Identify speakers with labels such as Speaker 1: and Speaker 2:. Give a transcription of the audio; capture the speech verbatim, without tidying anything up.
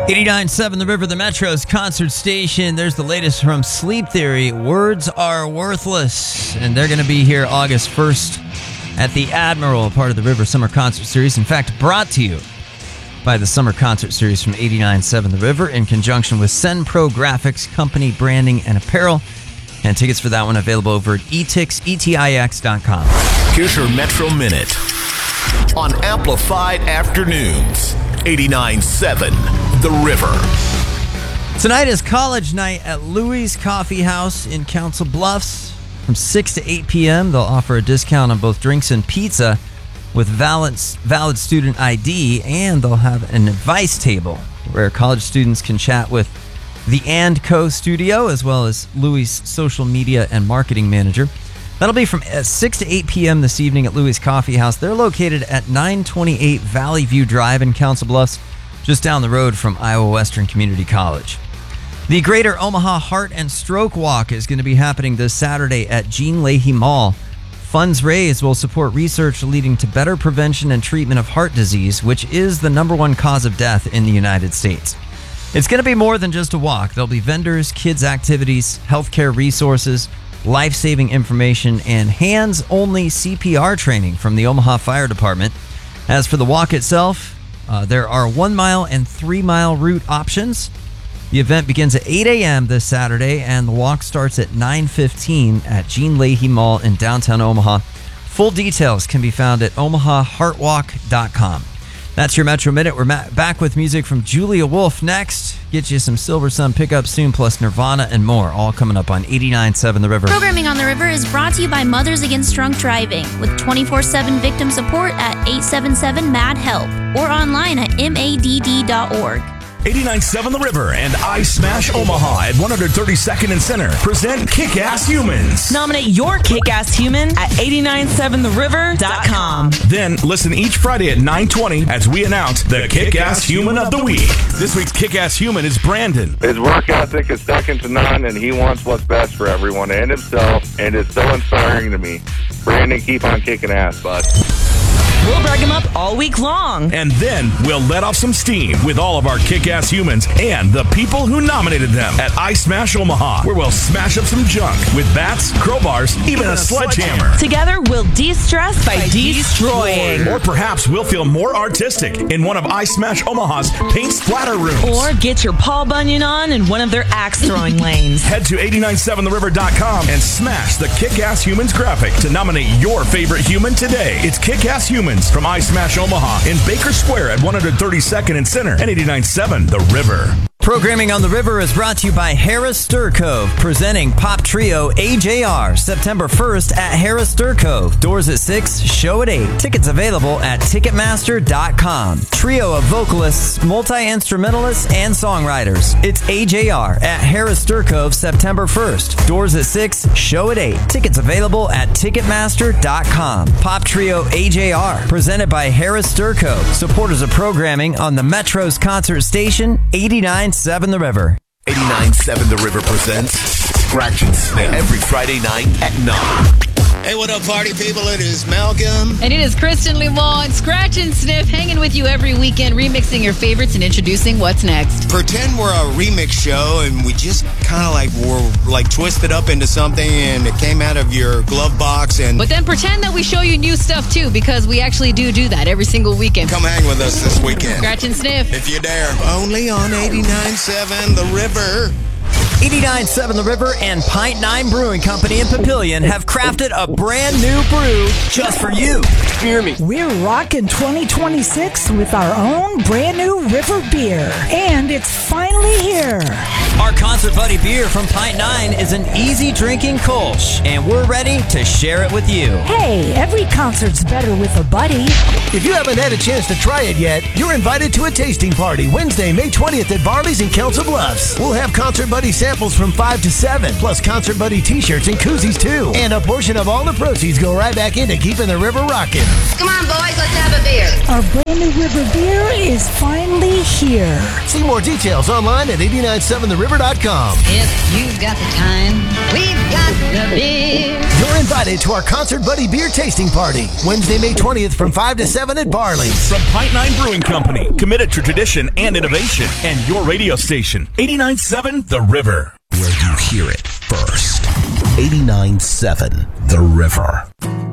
Speaker 1: eighty-nine point seven The River, the Metro's concert station. There's the latest from Sleep Theory. Words Are Worthless. And they're going to be here August first at the Admiral, part of the River Summer Concert Series. In fact, brought to you by the Summer Concert Series from eighty-nine point seven The River in conjunction with SendPro Graphics, Company Branding and Apparel. And tickets for that one available over at e tix e t i x dot com.
Speaker 2: Here's your Metro Minute on Amplified Afternoons. eighty-nine point seven The River.
Speaker 1: Tonight is college night at Louie's Coffee House in Council Bluffs. From six to eight p.m., they'll offer a discount on both drinks and pizza with valid, valid student I D, and they'll have an advice table where college students can chat with the And Co. studio as well as Louie's social media and marketing manager. That'll be from six to eight p.m. this evening at Louie's Coffee House. They're located at nine twenty-eight Valley View Drive in Council Bluffs, just down the road from Iowa Western Community College. The Greater Omaha Heart and Stroke Walk is going to be happening this Saturday at Jean Leahy Mall. Funds raised will support research leading to better prevention and treatment of heart disease, which is the number one cause of death in the United States. It's going to be more than just a walk. There'll be vendors, kids' activities, healthcare resources, life-saving information, and hands-only C P R training from the Omaha Fire Department. As for the walk itself, uh, there are one-mile and three-mile route options. The event begins at eight a.m. this Saturday, and the walk starts at nine fifteen at Jean Leahy Mall in downtown Omaha. Full details can be found at omaha heart walk dot com. That's your Metro Minute. We're ma- back with music from Julia Wolf next. Get you some Silver Sun pickups soon, plus Nirvana and more, all coming up on eighty-nine point seven The River.
Speaker 3: Programming on The River is brought to you by Mothers Against Drunk Driving with twenty-four seven victim support at eight seven seven M A D HELP or online at M A D D dot org.
Speaker 2: eighty-nine point seven The River and I Smash Omaha at one thirty-second and Center present Kick-Ass Humans.
Speaker 4: Nominate your kick-ass human at eight nine seven the river dot com.
Speaker 2: Then listen each Friday at nine twenty as we announce the Kick-Ass Human of the Week. This week's Kick-Ass Human is Brandon.
Speaker 5: His work ethic is second to none, and he wants what's best for everyone and himself, and it's so inspiring to me. Brandon, keep on kicking ass, bud.
Speaker 4: We'll brag him up all week long.
Speaker 2: And then we'll let off some steam with all of our Kick-Ass Humans and the people who nominated them at I Smash Omaha, where we'll smash up some junk with bats, crowbars, even a sledgehammer.
Speaker 4: Together, we'll de-stress by destroying.
Speaker 2: Or perhaps we'll feel more artistic in one of I Smash Omaha's paint splatter rooms.
Speaker 4: Or get your Paul Bunyan on in one of their axe-throwing lanes.
Speaker 2: Head to eight nine seven the river dot com and smash the Kick-Ass Humans graphic to nominate your favorite human today. It's Kick-Ass Humans from I Smash Omaha in Baker Square at one thirty-second and Center and eighty-nine point seven The River.
Speaker 1: Programming on The River is brought to you by Harris Stir Cove, presenting pop trio A J R September first at Harris Stir Cove. Doors at six, show at eight. Tickets available at ticketmaster dot com. Trio of vocalists, multi-instrumentalists, and songwriters. It's A J R at Harris Stir Cove September first. Doors at six, show at eight. Tickets available at ticketmaster dot com. Pop trio A J R, presented by Harris Stir Cove. Supporters of programming on the Metro's concert station, eighty-nine point seven The River.
Speaker 2: eighty-nine point seven The River presents Scratch and Sniff every Friday night at nine.
Speaker 6: Hey, what up, party people? It is Malcolm.
Speaker 7: And it is Kristen Limon. Scratch and Sniff, hanging with you every weekend, remixing your favorites and introducing what's next.
Speaker 6: Pretend we're a remix show and we just kind of like were like twisted up into something and it came out of your glove box. And
Speaker 7: But then pretend that we show you new stuff too, because we actually do do that every single weekend.
Speaker 6: Come hang with us this weekend.
Speaker 7: Scratch and Sniff.
Speaker 6: If you dare. Only on eighty-nine point seven The River.
Speaker 1: eighty-nine point seven The River and Pint Nine Brewing Company in Papillion have crafted a brand new brew just for you. Hear me.
Speaker 8: We're rocking twenty twenty-six with our own brand new River beer. And it's finally here.
Speaker 1: Our Concert Buddy beer from Pint Nine is an easy drinking Kolsch, and we're ready to share it with you.
Speaker 8: Hey, every concert's better with a buddy.
Speaker 9: If you haven't had a chance to try it yet, you're invited to a tasting party Wednesday, May twentieth at Barley's in Council Bluffs. We'll have Concert Buddy samples from five to seven, plus Concert Buddy t-shirts and koozies too. And a portion of all the proceeds go right back into keeping the river rocking.
Speaker 10: Come on, boys, let's have a beer.
Speaker 8: Our brand new River beer is finally here.
Speaker 9: See more details online at eight nine seven the river dot com.
Speaker 10: If you've got the time, we've got the beer.
Speaker 9: You're invited to our Concert Buddy Beer Tasting Party, Wednesday, May twentieth from five to seven at Barley's.
Speaker 2: From Pint Nine Brewing Company, committed to tradition and innovation, and your radio station, eighty-nine point seven The River.
Speaker 11: Where you hear it first. eighty-nine point seven The River.